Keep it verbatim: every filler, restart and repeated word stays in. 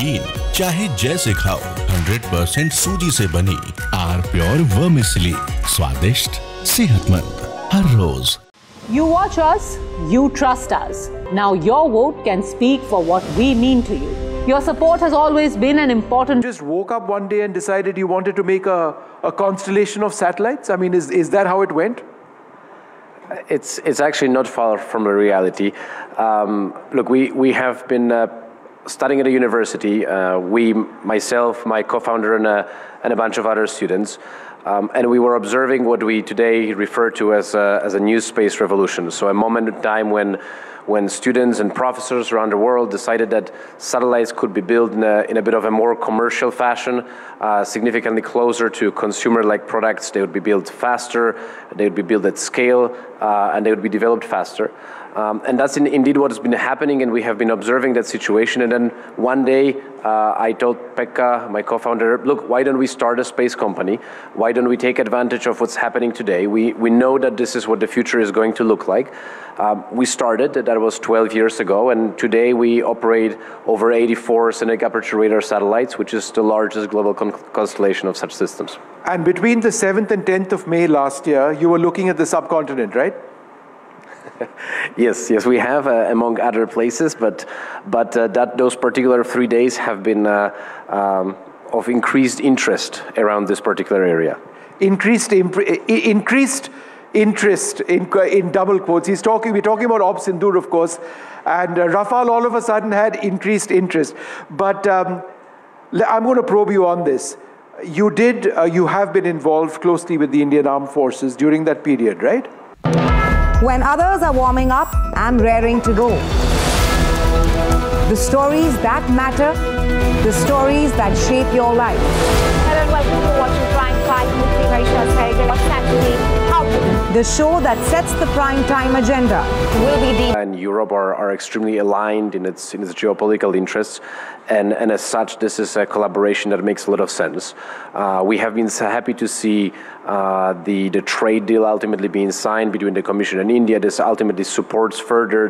नमकीन चाहे जैसे खाओ, हंड्रेड परसेंट सूजी से बनी आर प्योर वर्मिसेली, स्वादिष्ट सेहतमंद हर रोज। You watch us, you trust us. Now your vote can speak for what we mean to you. Your support has always been an important... Just woke up one day and decided you wanted to make a, a constellation of satellites? I mean, is, is that how it went? It's, it's actually not far from the reality. Um, look, we, we have been uh, studying at a university. Uh, we, myself, my co-founder, and a, and a bunch of other students. Um, and we were observing what we today refer to as a, as a new space revolution. So a moment in time when, when students and professors around the world decided that satellites could be built in a, in a bit of a more commercial fashion, uh, significantly closer to consumer-like products. They would be built faster, they would be built at scale, uh, and they would be developed faster. Um, and that's in, indeed what has been happening, and we have been observing that situation. And then one day, uh, I told Pekka, my co-founder, look, why don't we start a space company? Why don't we take advantage of what's happening today? We, we know that this is what the future is going to look like. Um, we started, that was twelve years ago, and today we operate over eighty-four Synec Aperture Radar satellites, which is the largest global con constellation of such systems. And between the seventh and tenth of May last year, you were looking at the subcontinent, right? Yes, yes, we have, uh, among other places, but, but uh, that those particular three days have been uh, um, of increased interest around this particular area. Increased, increased interest, in, in double quotes. He's talking, we're talking about Ob Sindoor, of course, and uh, Rafale all of a sudden had increased interest. But um, I'm going to probe you on this. You did, uh, you have been involved closely with the Indian Armed Forces during that period, right? When others are warming up, I'm raring to go. The stories that matter, the stories that shape your life. Hello and welcome to watching Prime Time with me, Marisha Sehgal. What's Saturday? How to The show that sets the prime time agenda. will be the And Europe are, are extremely aligned in its, in its geopolitical interests. And, and as such, this is a collaboration that makes a lot of sense. Uh, we have been so happy to see uh, the, the trade deal ultimately being signed between the Commission and India. This ultimately supports further